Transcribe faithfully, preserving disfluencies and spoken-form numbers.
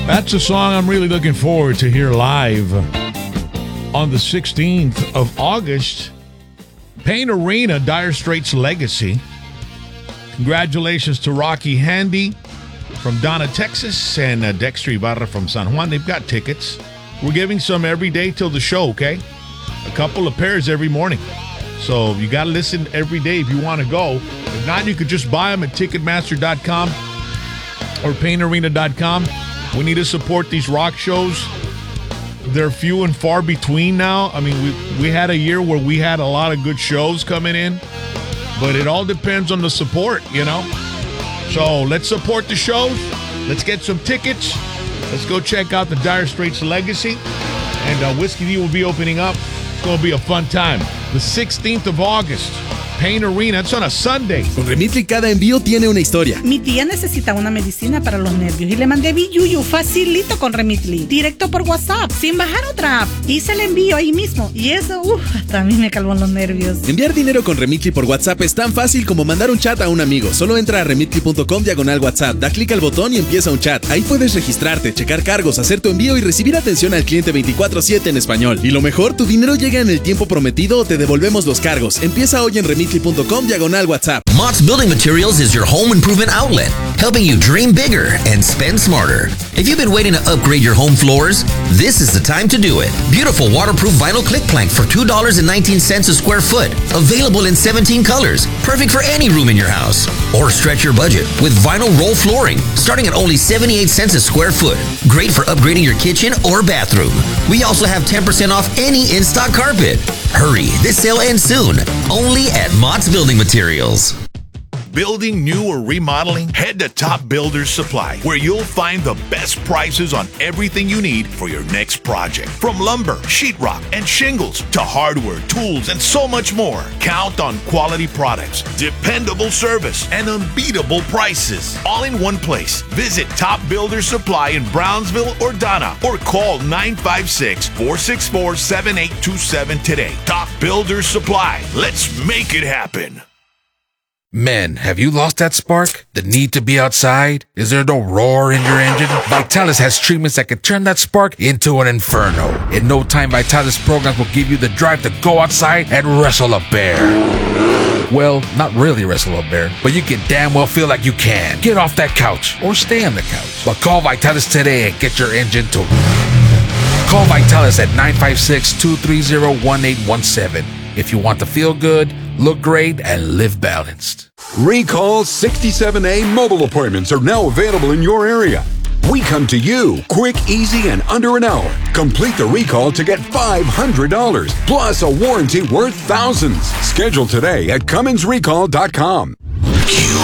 That's a song I'm really looking forward to hear live on the sixteenth of August. Payne Arena, Dire Straits Legacy. Congratulations to Rocky Handy from Donna, Texas, and uh, Dexter Ibarra from San Juan. They've got tickets. We're giving some every day till the show, okay? A couple of pairs every morning. So you got to listen every day if you want to go. If not, you could just buy them at Ticketmaster dot com or Payne Arena dot com. We need to support these rock shows. They're few and far between now. I mean, we we had a year where we had a lot of good shows coming in, but it all depends on the support, you know? So let's support the shows. Let's get some tickets. Let's go check out the Dire Straits Legacy. And uh, Whiskey D will be opening up. It's going to be a fun time. The sixteenth of August. Payne Arena, it's on a Sunday. Con Remitly cada envío tiene una historia. Mi tía necesita una medicina para los nervios y le mandé Biyuyu facilito con Remitly, directo por WhatsApp, sin bajar otra app. Hice el envío ahí mismo y eso, uff, hasta a mí me calmó los nervios. Enviar dinero con Remitly por WhatsApp es tan fácil como mandar un chat a un amigo. Solo entra a remitly punto com diagonal WhatsApp, da clic al botón y empieza un chat. Ahí puedes registrarte, checar cargos, hacer tu envío y recibir atención al cliente veinticuatro siete en español. Y lo mejor, tu dinero llega en el tiempo prometido o te devolvemos los cargos. Empieza hoy en remitly punto com diagonal WhatsApp. Mott's Building Materials is your home improvement outlet, helping you dream bigger and spend smarter. If you've been waiting to upgrade your home floors, this is the time to do it. Beautiful waterproof vinyl click plank for two dollars and nineteen cents a square foot. Available in seventeen colors. Perfect for any room in your house. Or stretch your budget with vinyl roll flooring, starting at only seventy-eight cents a square foot. Great for upgrading your kitchen or bathroom. We also have ten percent off any in-stock carpet. Hurry, this sale ends soon. Only at Mott's Building Materials. Building new or remodeling? Head to Top Builders Supply, where you'll find the best prices on everything you need for your next project. From lumber, sheetrock, and shingles to hardware, tools, and so much more. Count on quality products, dependable service, and unbeatable prices. All in one place. Visit Top Builders Supply in Brownsville or Donna, or call nine five six, four six four, seven eight two seven today. Top Builders Supply. Let's make it happen. Men, have you lost that spark? The need to be outside? Is there no roar in your engine? Vitalis has treatments that can turn that spark into an inferno. In no time, Vitalis programs will give you the drive to go outside and wrestle a bear. Well, not really wrestle a bear, but you can damn well feel like you can. Get off that couch or stay on the couch. But call Vitalis today and get your engine to... Call Vitalis at nine five six, two three zero, one eight one seven if you want to feel good, look great, and live balanced. Recall sixty-seven A mobile appointments are now available in your area. We come to you, quick, easy, and under an hour. Complete the recall to get five hundred dollars, plus a warranty worth thousands. Schedule today at Cummins Recall dot com. Q